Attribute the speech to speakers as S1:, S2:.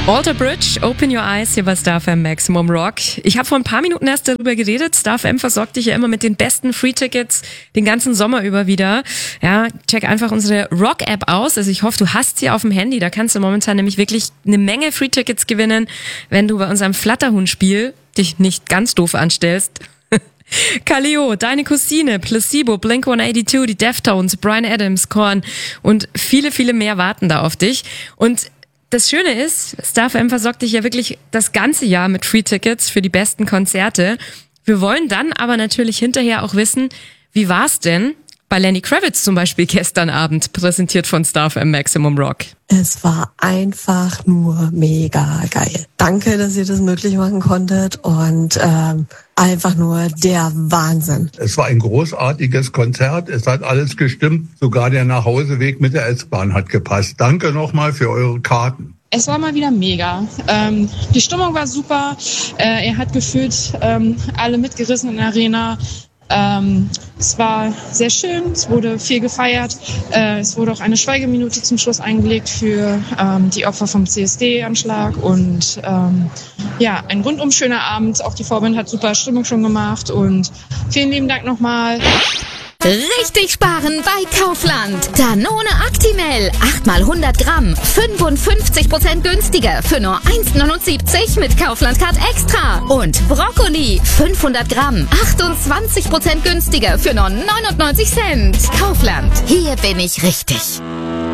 S1: Alter Bridge, Open Your Eyes, hier bei Star FM Maximum Rock. Ich habe vor ein paar Minuten erst darüber geredet. Star FM versorgt dich ja immer mit den besten Free-Tickets den ganzen Sommer über wieder. Ja, check einfach unsere Rock-App aus. Also ich hoffe, du hast sie auf dem Handy. Da kannst du momentan nämlich wirklich eine Menge Free-Tickets gewinnen, wenn du bei unserem Flatterhund-Spiel dich nicht ganz doof anstellst. Kaleo, Deine Cousine, Placebo, Blink-182, die Deftones, Bryan Adams, Korn und viele, viele mehr warten da auf dich. Und das Schöne ist, Star FM versorgt dich ja wirklich das ganze Jahr mit Free-Tickets für die besten Konzerte. Wir wollen dann aber natürlich hinterher auch wissen, wie war's denn bei Lenny Kravitz zum Beispiel gestern Abend, präsentiert von Star FM Maximum Rock?
S2: Es war einfach nur mega geil. Danke, dass ihr das möglich machen konntet und einfach nur der Wahnsinn.
S3: Es war ein großartiges Konzert, es hat alles gestimmt, sogar der Nachhauseweg mit der S-Bahn hat gepasst. Danke nochmal für eure Karten.
S4: Es war mal wieder mega. Die Stimmung war super. Er hat gefühlt alle mitgerissen in der Arena. Es war sehr schön, es wurde viel gefeiert. Es wurde auch eine Schweigeminute zum Schluss eingelegt für die Opfer vom CSD-Anschlag. Und ja, ein rundum schöner Abend. Auch die Vorband hat super Stimmung schon gemacht. Und vielen lieben Dank nochmal.
S5: Richtig sparen bei Kaufland. Danone Actimel, 8x100 Gramm, 55% günstiger für nur 1,79 mit Kaufland Card Extra. Und Brokkoli, 500 Gramm, 28% günstiger für nur 99 Cent. Kaufland, hier bin ich richtig.